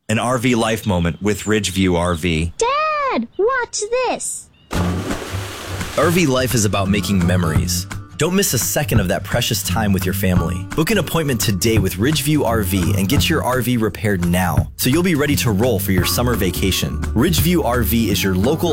An RV life moment with Ridgeview RV. Dad, watch this. RV life is about making memories. Don't miss a second of that precious time with your family. Book an appointment today with Ridgeview RV and get your RV repaired now, so you'll be ready to roll for your summer vacation. Ridgeview RV is your local